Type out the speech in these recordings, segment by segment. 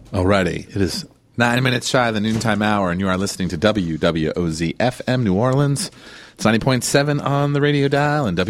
Alrighty, it is 9 minutes shy of the noontime hour, and you are listening to WWOZ FM New Orleans. It's 90.7 on the radio dial and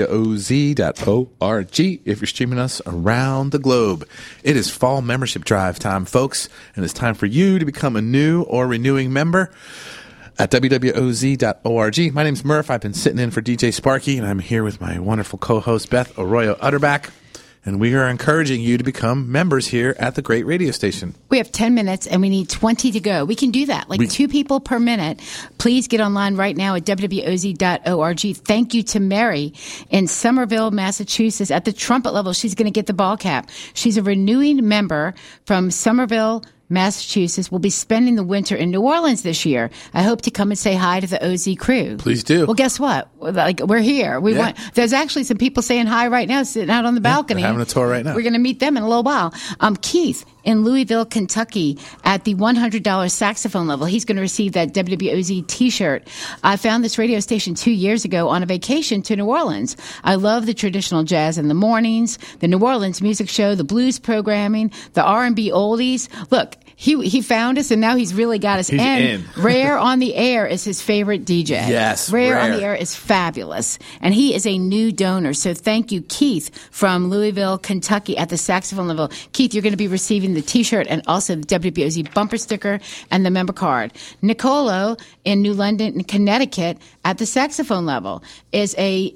WWOZ.org if you're streaming us around the globe. It is fall membership drive time, folks, and it's time for you to become a new or renewing member at WWOZ.org. My name's Murph. I've been sitting in for DJ Sparky, and I'm here with my wonderful co-host, Beth Arroyo Utterback. And we are encouraging you to become members here at the great radio station. We have 10 minutes and we need 20 to go. We can do that, two people per minute. Please get online right now at WWOZ.org. Thank you to Mary in Somerville, Massachusetts at the trumpet level. She's going to get the ball cap. She's a renewing member from Somerville, Massachusetts. Will be spending the winter in New Orleans this year. I hope to come and say hi to the OZ crew. Please do. Well, guess what? We're here. There's actually some people saying hi right now, sitting out on the balcony. They're having a tour right now. We're going to meet them in a little while. Keith in Louisville, Kentucky, at the $100 saxophone level. He's going to receive that WWOZ T-shirt. I found this radio station 2 years ago on a vacation to New Orleans. I love the traditional jazz in the mornings, the New Orleans music show, the blues programming, the R&B oldies. Look, he found us, and now he's really got us. He's in. Rare on the Air is his favorite DJ. Yes, Rare on the Air is fabulous, and he is a new donor. So thank you, Keith, from Louisville, Kentucky, at the saxophone level. Keith, you're going to be receiving the T-shirt and also the WWOZ bumper sticker and the member card. Nicolo in New London, Connecticut, at the saxophone level is a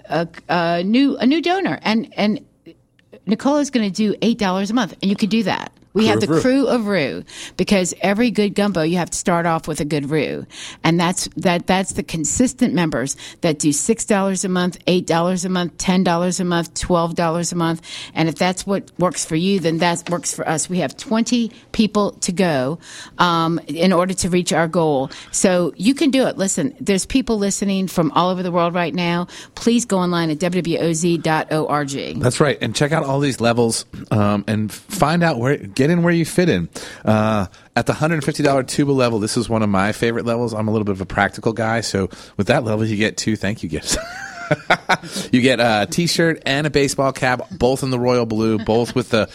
new donor, and Nicolo is going to do $8 a month, and you could do that. We have the crew of roux, because every good gumbo, you have to start off with a good roux. And that's the consistent members that do $6 a month, $8 a month, $10 a month, $12 a month. And if that's what works for you, then that works for us. We have 20 people to go in order to reach our goal. So you can do it. Listen, there's people listening from all over the world right now. Please go online at WWOZ.org. That's right. And check out all these levels and find out get in where you fit in. At the $150 tuba level, this is one of my favorite levels. I'm a little bit of a practical guy, so with that level, you get 2 thank you gifts. You get a T-shirt and a baseball cap, both in the royal blue, both with the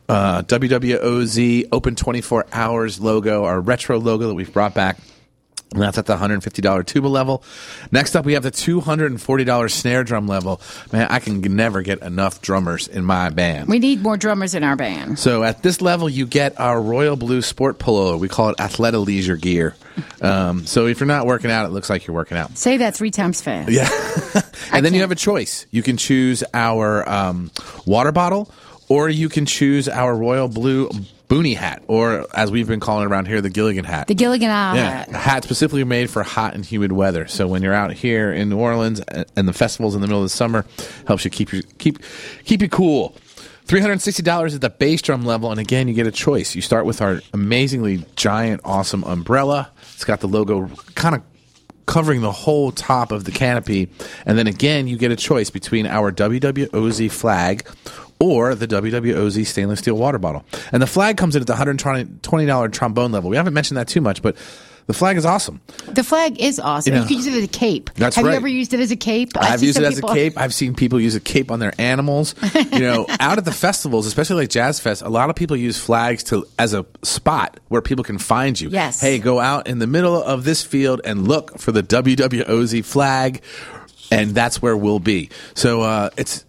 WWOZ Open 24 Hours logo, our retro logo that we've brought back. And that's at the $150 tuba level. Next up, we have the $240 snare drum level. Man, I can never get enough drummers in my band. We need more drummers in our band. So at this level, you get our royal blue sport polo. We call it Athleta Leisure gear. So if you're not working out, it looks like you're working out. Say that 3 times fast. Yeah. And then you have a choice. You can choose our water bottle, or you can choose our royal blue boonie hat, or as we've been calling it around here, the Gilligan hat. The Gilligan hat. A hat specifically made for hot and humid weather. So when you're out here in New Orleans and the festivals in the middle of the summer, helps you keep you cool. $360 at the bass drum level, and again, you get a choice. You start with our amazingly giant, awesome umbrella. It's got the logo kind of covering the whole top of the canopy, and then again, you get a choice between our WWOZ flag or the WWOZ stainless steel water bottle. And the flag comes in at the $120 trombone level. We haven't mentioned that too much, but the flag is awesome. The flag is awesome. You can use it as a cape. That's Have right. you ever used it as a cape? I've used it as a cape. I've seen people use a cape on their animals. Out at the festivals, especially like Jazz Fest, a lot of people use flags as a spot where people can find you. Yes. Hey, go out in the middle of this field and look for the WWOZ flag, and that's where we'll be. So it's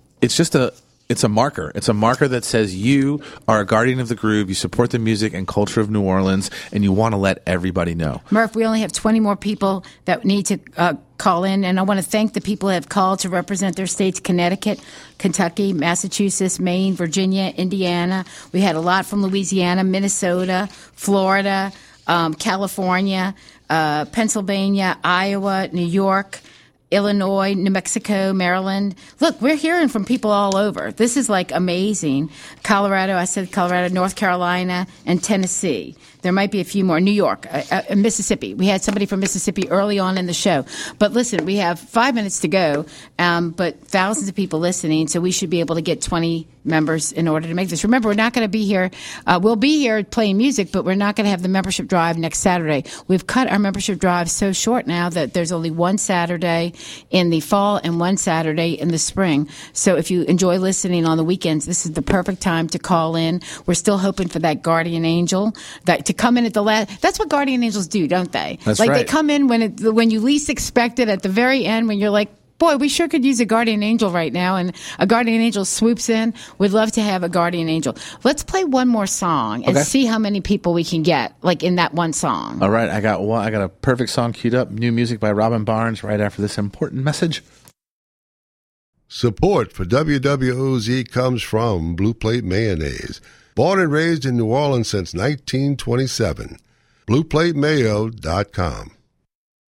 a marker. It's a marker that says you are a guardian of the groove, you support the music and culture of New Orleans, and you want to let everybody know. Murph, we only have 20 more people that need to call in, and I want to thank the people who have called to represent their states: Connecticut, Kentucky, Massachusetts, Maine, Virginia, Indiana. We had a lot from Louisiana, Minnesota, Florida, California, Pennsylvania, Iowa, New York, Illinois, New Mexico, Maryland. Look, we're hearing from people all over. This is like amazing. Colorado, North Carolina, and Tennessee. There might be a few more. New York, Mississippi. We had somebody from Mississippi early on in the show. But listen, we have 5 minutes to go, but thousands of people listening, so we should be able to get 20 members in order to make this. Remember, we're not going to be here. We'll be here playing music, but we're not going to have the membership drive next Saturday. We've cut our membership drive so short now that there's only one Saturday in the fall and one Saturday in the spring. So if you enjoy listening on the weekends, this is the perfect time to call in. We're still hoping for that guardian angel to come in at the last. That's what guardian angels do, don't they? That's like right. They come in when you least expect it, at the very end, when you're like, boy, we sure could use a guardian angel right now, and a guardian angel swoops in. We'd love to have a guardian angel. Let's play one more song and see how many people we can get, like in that one song. All right, I got a perfect song queued up. New music by Robin Barnes right after this important message. Support for WWOZ comes from Blue Plate Mayonnaise. Born and raised in New Orleans since 1927. BluePlateMayo.com.